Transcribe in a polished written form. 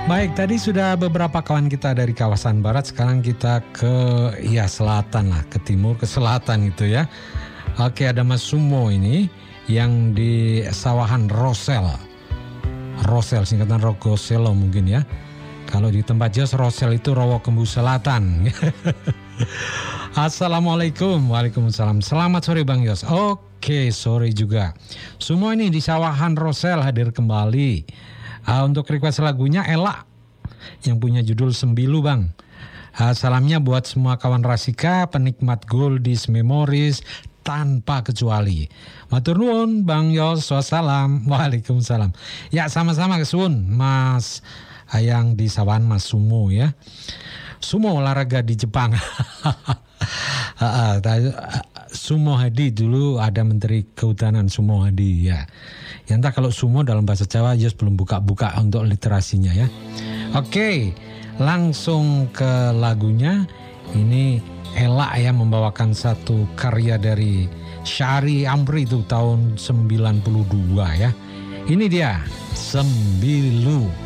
Baik, tadi sudah beberapa kawan kita dari kawasan barat, sekarang kita ke selatan lah, ke timur, ke selatan itu ya. Oke, ada Mas Sumo ini yang di Sawahan Rosel. Rosel singkatan Rogoselo mungkin ya. Kalau di tempat Jos Rosel itu Rowokembu Selatan. Assalamualaikum. Waalaikumsalam. Selamat sore Bang Yos. Oke, sore juga. Sumo ini di Sawahan Rosel hadir kembali. Untuk request lagunya Ella yang punya judul Sembilu Bang. Salamnya buat semua kawan Rasika, penikmat Goldies Memories tanpa kecuali. Matur nuwun Bang Yos, wassalam. Waalaikumsalam. Ya sama-sama kesuwun Mas yang di Sawan Mas Sumo ya. Sumo olahraga di Jepang. Sumo Hadi dulu ada Menteri Kehutanan Sumo Hadi ya. Ya entah kalau sumo dalam bahasa Jawa Yos belum buka-buka untuk literasinya ya. Oke, langsung ke lagunya. Ini Ella ya membawakan satu karya dari Syahri Amri itu tahun 92 ya. Ini dia Sembilu.